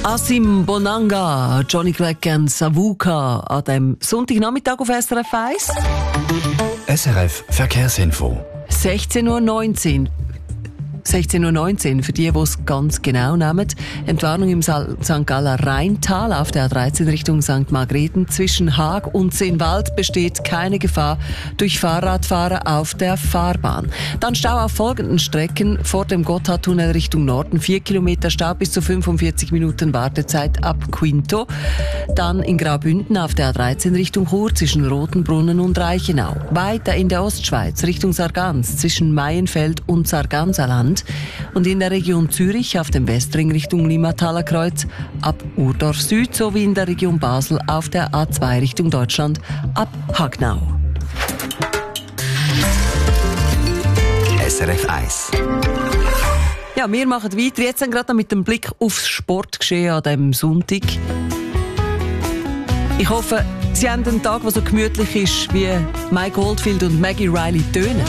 Asim Bonanga, Johnny Clegg und Savuka an dem Sonntagnachmittag auf SRF 1. SRF Verkehrsinfo. 16:19 Uhr. 16:19 Uhr, für die es ganz genau nehmen. Entwarnung im St. Galler Rheintal auf der A13 Richtung St. Margrethen. Zwischen Haag und Seenwald besteht keine Gefahr durch Fahrradfahrer auf der Fahrbahn. Dann Stau auf folgenden Strecken: vor dem Gotthardtunnel Richtung Norden 4 Kilometer Stau, bis zu 45 Minuten Wartezeit ab Quinto. Dann in Graubünden auf der A13 Richtung Chur zwischen Rotenbrunnen und Reichenau. Weiter in der Ostschweiz Richtung Sargans zwischen Maienfeld und Sarganserland. Und in der Region Zürich auf dem Westring Richtung Limmataler Kreuz ab Urdorf Süd sowie in der Region Basel auf der A2 Richtung Deutschland ab Hagnau. SRF 1. Ja, wir machen weiter. Jetzt gerade mit dem Blick aufs Sportgeschehen an diesem Sonntag. Ich hoffe, Sie haben einen Tag, der so gemütlich ist, wie Mike Oldfield und Maggie Riley tönen.